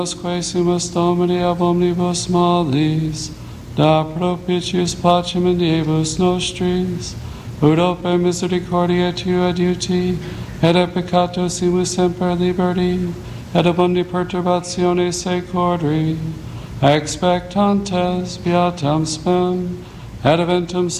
Quae sumus Domini ab omnibus malis, da propitius pacem in diebus nostris, ut oper misericordia tua adiuti, et a peccato simus semper liberti, et abundi perturbatione secordri, expectantes beatam spem, et eventum